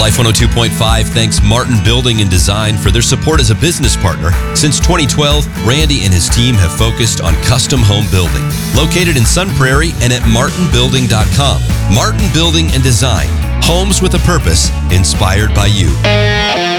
Life 102.5 thanks Martin Building and Design for their support as a business partner. Since 2012, Randy and his team have focused on custom home building. Located in Sun Prairie and at martinbuilding.com. Martin Building and Design. Homes with a purpose, inspired by you.